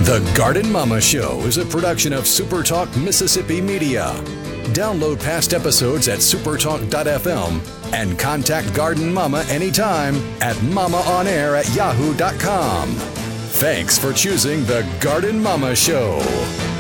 The Garden Mama Show is a production of SuperTalk Mississippi Media. Download past episodes at supertalk.fm and contact Garden Mama anytime at mamaonair@yahoo.com. Thanks for choosing The Garden Mama Show.